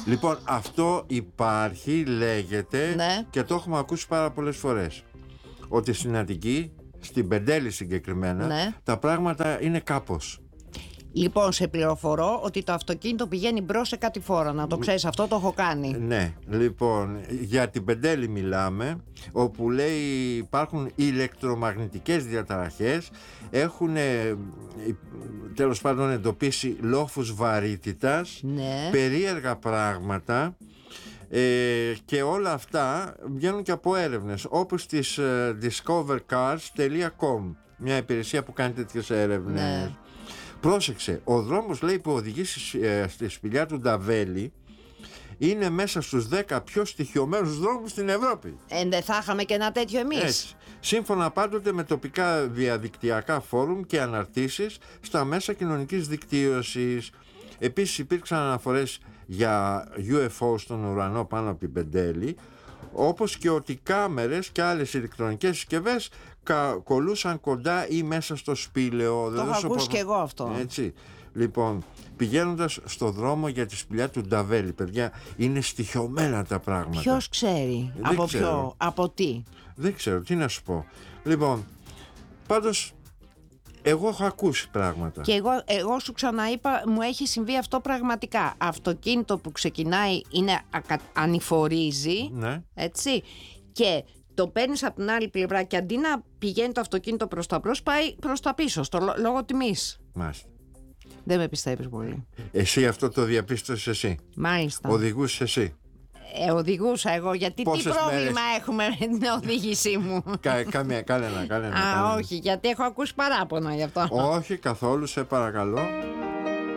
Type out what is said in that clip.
Λοιπόν, αυτό υπάρχει, λέγεται, Ναι. και το έχουμε ακούσει πάρα πολλές φορές, ότι στην Αττική, στην Πεντέλη συγκεκριμένα, Ναι. τα πράγματα είναι κάπως. Λοιπόν, σε πληροφορώ ότι το αυτοκίνητο πηγαίνει μπρος σε κάτι φόρα. Να το ξέρεις, αυτό το έχω κάνει. Ναι, λοιπόν, για την Πεντέλη μιλάμε, όπου λέει υπάρχουν ηλεκτρομαγνητικές διαταραχές, έχουν τέλος πάντων εντοπίσει λόφους βαρύτητας, Ναι. περίεργα πράγματα, και όλα αυτά βγαίνουν και από έρευνες όπως της discovercars.com, μια υπηρεσία που κάνει τέτοιες έρευνες. Ναι. Πρόσεξε, ο δρόμος, λέει, που οδηγεί στη σπηλιά του Νταβέλη είναι μέσα στους 10 πιο στοιχειωμένους δρόμους στην Ευρώπη. Δεν θα είχαμε και ένα τέτοιο εμείς. Έτσι. Σύμφωνα πάντοτε με τοπικά διαδικτυακά φόρουμ και αναρτήσεις στα μέσα κοινωνικής δικτύωσης. Επίσης υπήρξαν αναφορές για UFO στον ουρανό πάνω από την Πεντέλη, όπως και ότι κάμερες και άλλες ηλεκτρονικές συσκευές κολούσαν κοντά ή μέσα στο σπήλαιο. Το έχω ακούσει και εγώ αυτό. Έτσι. Λοιπόν, πηγαίνοντας στο δρόμο για τη σπηλιά του Νταβέλη, παιδιά, είναι στοιχειωμένα τα πράγματα. Ποιος ξέρει? Δεν Από ξέρω. ποιο? Από τι? Δεν ξέρω, τι να σου πω. Λοιπόν, πάντως, εγώ έχω ακούσει πράγματα. Και εγώ σου ξαναείπα, μου έχει συμβεί αυτό πραγματικά. Αυτοκίνητο που ξεκινάει ανηφορίζει, Ναι. έτσι, και το παίρνεις από την άλλη πλευρά και αντί να πηγαίνει το αυτοκίνητο προς τα μπρος, πάει προς τα πίσω, λόγω τιμής. Μάλιστα. Δεν με πιστεύεις πολύ. Εσύ αυτό το διαπίστωσες εσύ. Μάλιστα. Οδηγούσες εσύ. Οδηγούσα εγώ, γιατί Πόσες τι πρόβλημα μέρες? έχουμε με την οδήγησή μου? Κάνε ένα. Όχι, γιατί έχω ακούσει παράπονα γι' αυτό. Όχι καθόλου, σε παρακαλώ.